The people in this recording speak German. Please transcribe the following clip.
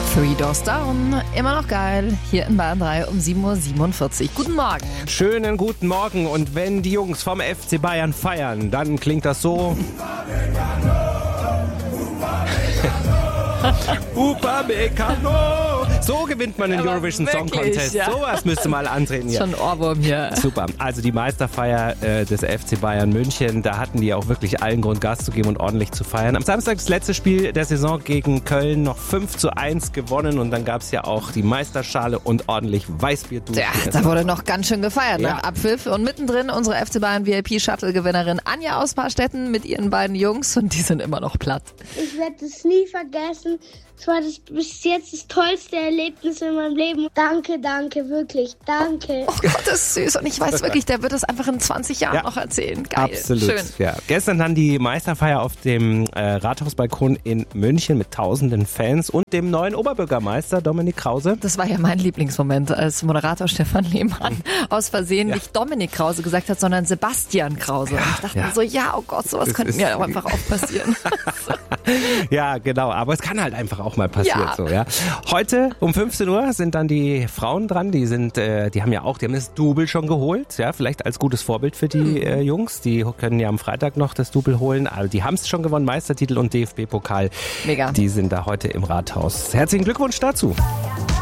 Three Doors Down, immer noch geil, hier in Bayern 3 um 7.47 Uhr. Guten Morgen. Schönen guten Morgen. Und wenn die Jungs vom FC Bayern feiern, dann klingt das so. Upamecano. So gewinnt man den Eurovision Song Contest. Ja. Sowas müsste mal antreten hier. Schon ein Ohrwurm hier. Super. Also die Meisterfeier des FC Bayern München, da hatten die auch wirklich allen Grund, Gas zu geben und ordentlich zu feiern. Am Samstag das letzte Spiel der Saison gegen Köln, noch 5:1 gewonnen und dann gab es ja auch die Meisterschale und ordentlich Weißbier. Ja, da wurde noch ganz schön gefeiert nach Ja. Abpfiff. Und mittendrin unsere FC Bayern VIP-Shuttle-Gewinnerin Anja aus Paarstetten mit ihren beiden Jungs und die sind immer noch platt. Ich werde es nie vergessen. Es war bis jetzt das tollste Erlebnis in meinem Leben. Danke, wirklich, danke. Oh Gott, das ist süß. Und ich weiß wirklich, der wird es einfach in 20 Jahren noch erzählen. Geil. Absolut. Schön. Ja. Gestern dann die Meisterfeier auf dem Rathausbalkon in München mit tausenden Fans und dem neuen Oberbürgermeister Dominik Krause. Das war ja mein Lieblingsmoment, als Moderator Stefan Lehmann aus Versehen nicht Dominik Krause gesagt hat, sondern Sebastian Krause. Und ich dachte mir so, ja, oh Gott, sowas könnte mir auch einfach auch passieren. Ja, genau. Aber es kann halt einfach auch mal passieren. Ja. So, ja. Heute um 15 Uhr sind dann die Frauen dran. Die haben das Double schon geholt. Ja, vielleicht als gutes Vorbild für die Jungs. Die können ja am Freitag noch das Double holen. Also die haben es schon gewonnen, Meistertitel und DFB-Pokal. Mega. Die sind da heute im Rathaus. Herzlichen Glückwunsch dazu.